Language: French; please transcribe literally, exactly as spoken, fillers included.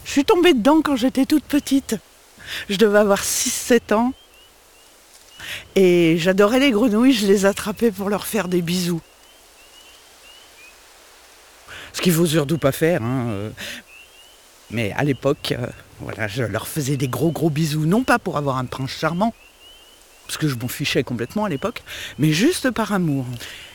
Je suis tombée dedans quand j'étais toute petite. Je devais avoir six sept ans. Et j'adorais les grenouilles, je les attrapais pour leur faire des bisous. Ce qu'il faut surtout pas faire, hein. Mais à l'époque, euh, voilà, je leur faisais des gros gros bisous, non pas pour avoir un prince charmant, parce que je m'en fichais complètement à l'époque, mais juste par amour.